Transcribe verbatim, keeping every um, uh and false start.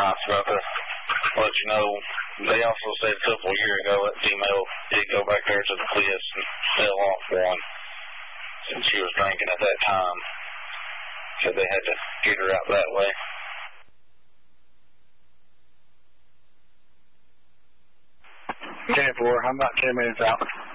nice about to let you know. They also said a couple of years ago that female did go back there to the cliffs and fell off one since she was drinking at that time. So they had to get her out that way. ten four, I'm about ten minutes out.